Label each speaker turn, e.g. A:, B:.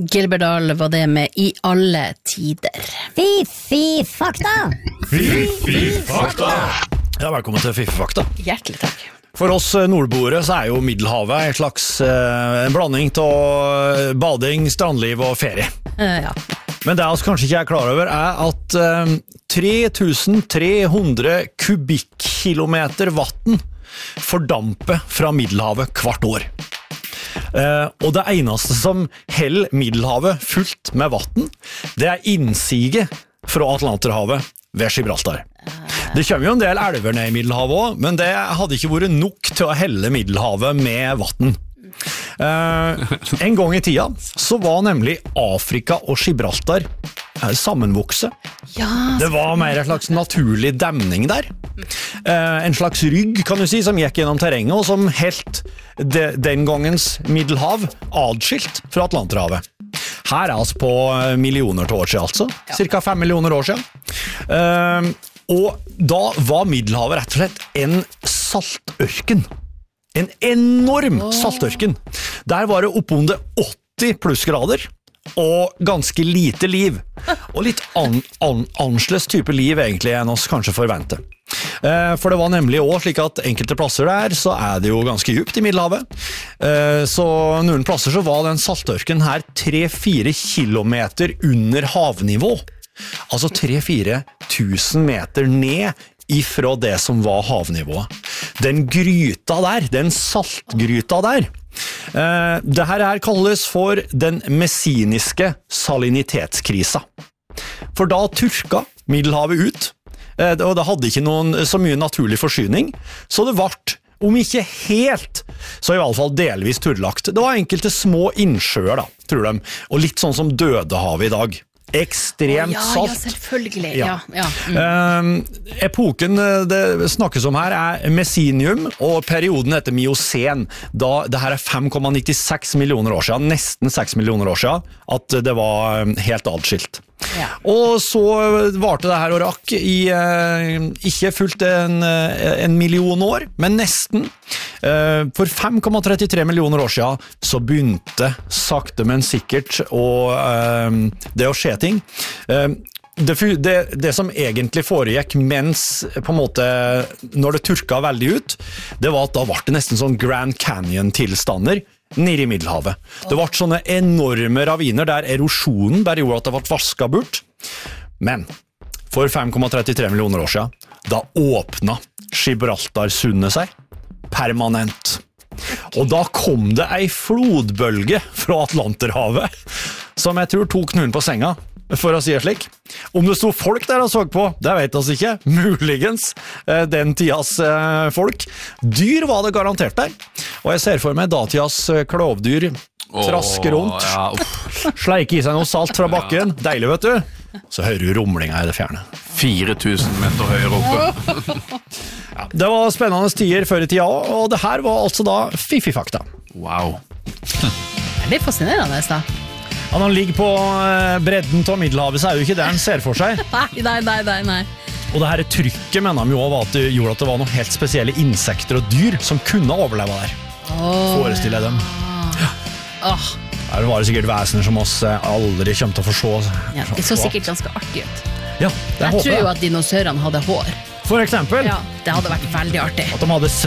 A: Gilbert Dahl var det med I alle tider.
B: Fy fakta!
C: Ja, velkommen til Fiffi Fakta.
A: Hjertelig takk.
C: For oss nordboere så jo Middelhavet en slags en blanding av bading, strandliv og ferie.
A: Ja.
C: Men det vi kanskje ikke klar over at 3300 kubikkilometer vatten fordamper fra Middelhavet hvert år. Og det eneste som holder Middelhavet fullt med vatten, det innsiget fra Atlanterhavet ved Gibraltar. Det kommer jo en del elver ned I Middelhavet også, men det hadde ikke vært nok til å helle Middelhavet med vatten. En gang I tida så var nemlig Afrika og Gibraltar sammenvokset.
A: Ja,
C: det var mer en slags naturlig demning der. En slags rygg, kan du si, som gikk gjennom terrenget, og som helt den gangens Middelhav adskilt fra Atlanterhavet. Her altså på millioner til år siden, altså. Cirka 5 millioner år siden. Og da var Middelhavet rett og slett en saltørken. En enorm saltørken. Der var det oppunder 80 plussgrader, og ganske lite liv. Og litt annerledes type liv egentlig enn oss kanskje forventer. For det var nemlig også slik at enkelte plasser der så det jo ganske djupt I Middelhavet. Så noen plasser så var den saltørken her 3-4 kilometer under havnivå. Altså 3-4 tusen meter ned ifra det som var havnivået. Den gryta der, den saltgryta der, det her kalles for den messiniske salinitetskrisa. For da turka Middelhavet ut, og det hadde ikke så mye naturlig forsyning, så det ble, om ikke helt, så I alle fall delvis turlagt. Det var enkelte små innsjøer da, tror de, og litt sånn som Dødehavet I dag. Ekstremt salt.
A: Ja, selvfølgelig. Ja.
C: Epoken det snakkes om her Messinium, og perioden heter Miocen. Da, det her 5,96 millioner år siden, nesten 6 millioner år siden, at det var helt adskilt. Ja. Og så varte det her og rakk I ikke fullt en million år, men nesten. For 5,33 millioner år siden så begynte sakte, men sikkert det å skje ting. Det som egentlig foregikk mens på en måte når det turka veldig ut, det var at da var det nesten sånn Grand Canyon-tilstander nede I Middelhavet. Det var sånne enorme raviner der erosjonen bare gjorde at det ble vasket bort. Men for 5,33 millioner år siden, da åpnet Gibraltarsundet seg permanent. Og da kom det en flodbølge fra Atlanterhavet, som jeg tror tok noen på senga, for å si det slik. Om det stod folk der og så på, det vet oss ikke. Muligens den tidas folk. Dyr var det garantert der. Og jeg ser for meg datidas klovdyr traske rundt. Sleike I seg noe salt fra bakken. Deilig, vet du. Så hører du rumlinga I det fjerne.
D: 4000 meter høyere oppe.
C: Det var spennende tider før I tida, og det her var altså da Fiffi Fakta.
D: Wow.
A: Det litt fascinerende da.
C: Ja, når han ligger på bredden av Middelhavet, så det jo ikke det han ser for seg.
A: Nei.
C: Og det her trykket mener de jo var at det gjorde at det var noen helt spesielle insekter og dyr som kunne overleve der. Forestiller jeg dem. Det var sikkert vesener som oss aldri kommer til å forstå.
A: Ja, det så sikkert ganske artig ut.
C: Ja,
A: jeg tror jo at dinosaurene hadde hår.
C: For eksempel?
A: Ja, det hadde vært veldig artig.
C: At de hadde